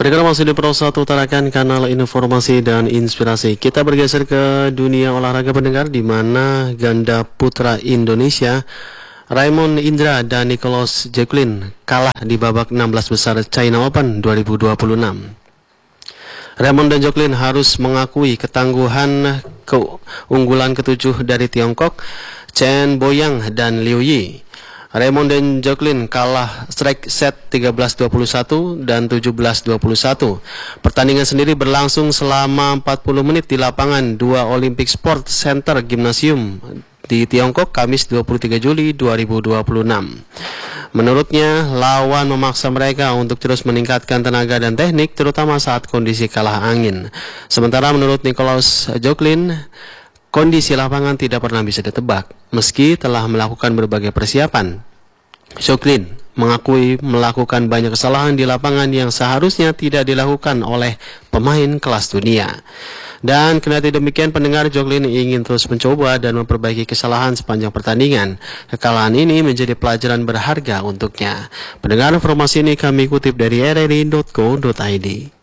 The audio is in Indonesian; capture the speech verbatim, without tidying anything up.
Pendengar masih di Pro satu utarakan kanal informasi dan inspirasi. Kita bergeser ke dunia olahraga pendengar, di mana ganda putra Indonesia Raymond Indra dan Nicholas Jacquelin kalah di babak enam belas besar China Open dua ribu dua puluh enam. Raymond dan Jacquelin harus mengakui ketangguhan keunggulan ketujuh dari Tiongkok, Chen Boyang dan Liu Yi. Raymond dan Jacquelin kalah strike set tiga belas dua puluh satu dan tujuh belas dua puluh satu. Pertandingan sendiri berlangsung selama empat puluh menit di lapangan dua Olympic Sport Center Gymnasium di Tiongkok, Kamis dua puluh tiga Juli dua ribu dua puluh enam. Menurutnya, lawan memaksa mereka untuk terus meningkatkan tenaga dan teknik, terutama saat kondisi kalah angin. Sementara menurut Nicholas Jacquelin, kondisi lapangan tidak pernah bisa ditebak, meski telah melakukan berbagai persiapan. Jacquelin mengakui melakukan banyak kesalahan di lapangan yang seharusnya tidak dilakukan oleh pemain kelas dunia. Dan kendati demikian pendengar, Jacquelin ingin terus mencoba dan memperbaiki kesalahan sepanjang pertandingan. Kekalahan ini menjadi pelajaran berharga untuknya. Pendengar, informasi ini kami kutip dari r r i dot co dot i d.